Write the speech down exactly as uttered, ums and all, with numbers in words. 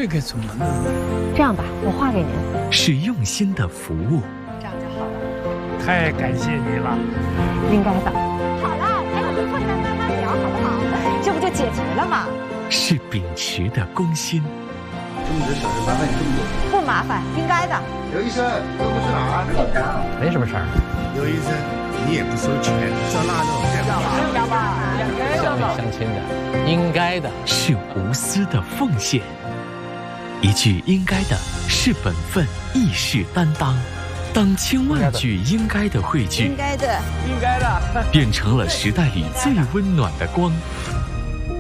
个怎么弄？ 这样吧，我画给您。 是用心的服务。 这样就好了。 太感谢你了。 应该的。好了，咱俩就坐下来慢慢聊，好不好？这不就解决了吗？ 是秉持的公心。 这么多小事麻烦你这么多。 不麻烦，应该的。 刘医生，这不是哪儿？ 没什么事儿。 刘医生，你也不收钱，照那弄。 要吧，相爱相亲的，应该的。 是无私的奉献。一句应该的是本分，亦是担当。当千万句应该的汇聚， 应该的， 应该的， 变成了时代里最温暖的光。